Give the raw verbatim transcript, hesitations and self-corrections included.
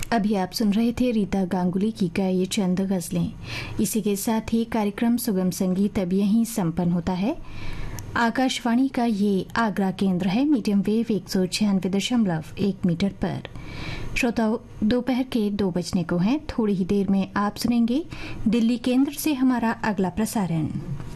अभी आप सुन रहे थे रीता गांगुली की गाई चंद गजलें। इसी के साथ ही कार्यक्रम सुगम संगीत अब यहीं संपन्न होता है। आकाशवाणी का ये आगरा केंद्र है, मीडियम वेव एक सौ छियानवे दशमलव एक मीटर पर। श्रोताओं, दोपहर के दो बजने को हैं। थोड़ी ही देर में आप सुनेंगे दिल्ली केंद्र से हमारा अगला प्रसारण।